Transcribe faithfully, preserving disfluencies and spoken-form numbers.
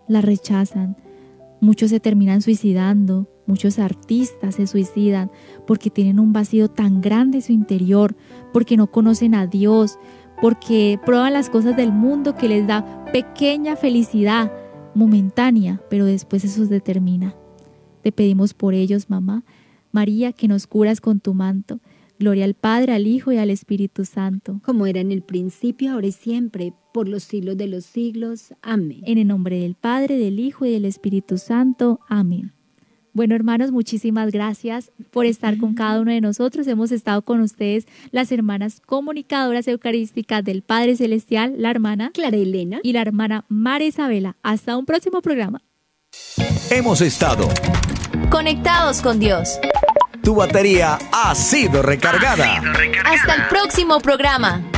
la rechazan. Muchos se terminan suicidando, muchos artistas se suicidan porque tienen un vacío tan grande en su interior, porque no conocen a Dios, porque prueban las cosas del mundo que les da pequeña felicidad momentánea, pero después eso se termina. Te pedimos por ellos, mamá María, que nos curas con tu manto. Gloria al Padre, al Hijo y al Espíritu Santo. Como era en el principio, ahora y siempre, por los siglos de los siglos. Amén. En el nombre del Padre, del Hijo y del Espíritu Santo. Amén. Bueno, hermanos, muchísimas gracias por estar con cada uno de nosotros. Hemos estado con ustedes las hermanas comunicadoras eucarísticas del Padre Celestial, la hermana Clara Elena y la hermana María Isabela. Hasta un próximo programa. Hemos estado conectados con Dios. Tu batería ha sido recargada. Hasta el próximo programa.